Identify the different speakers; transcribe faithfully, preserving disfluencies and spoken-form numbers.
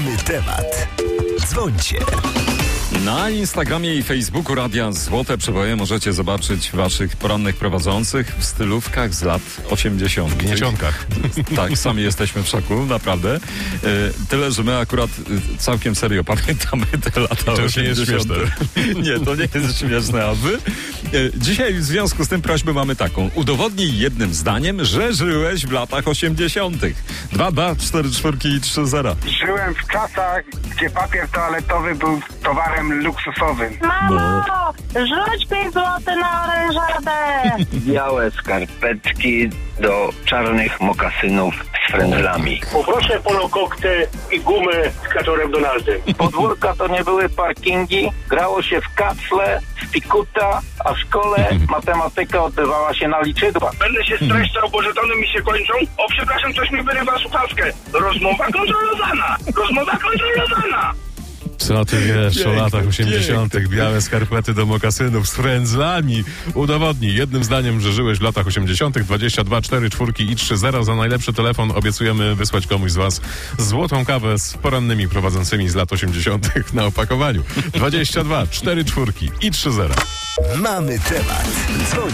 Speaker 1: Mamy temat. Dzwońcie.
Speaker 2: Na Instagramie i Facebooku Radia Złote Przeboje możecie zobaczyć waszych porannych prowadzących w stylówkach z lat osiemdziesiątych.
Speaker 3: W gniecionkach.
Speaker 2: Tak, sami jesteśmy w szoku, naprawdę. E, tyle, że my akurat e, całkiem serio pamiętamy te lata
Speaker 3: to już nie jest
Speaker 2: osiemdziesiąte.
Speaker 3: śmieszne.
Speaker 2: Nie, to nie jest śmieszne, a wy? E, dzisiaj w związku z tym prośbę mamy taką. Udowodnij jednym zdaniem, że żyłeś w latach osiemdziesiątych. Dwa, dwa, cztery, czwórki i trzy zera.
Speaker 4: Żyłem w czasach, gdzie papier toaletowy był towarem luksusowym.
Speaker 5: Mamo, rzuć pięć złotych na orężadę.
Speaker 6: Białe skarpetki do czarnych mokasynów z frędzlami.
Speaker 7: Poproszę polokokty i gumy z kaczorem Donaldem.
Speaker 6: Podwórka to nie były parkingi, grało się w kacle, w pikuta, a w szkole matematyka odbywała się na liczydła.
Speaker 7: Będę się streszczał, bo żetony mi się kończą. O, przepraszam, coś mi wyrywa słuchawkę. Rozmowa kontrolowana! Rozmowa kontrolowana!
Speaker 3: Co ty wiesz
Speaker 2: Piękne,
Speaker 3: o latach osiemdziesiątych? Białe skarpety do mokasynów z frędzlami. Udowodnij jednym zdaniem, że żyłeś w latach osiemdziesiątych. dwadzieścia dwa, cztery, czwórki i trzy zera. Za najlepszy telefon obiecujemy wysłać komuś z was złotą kawę z porannymi prowadzącymi z lat osiemdziesiątych na opakowaniu. dwadzieścia dwa, cztery, czwórki i trzy zera.
Speaker 1: Mamy temat. Dzwońcie.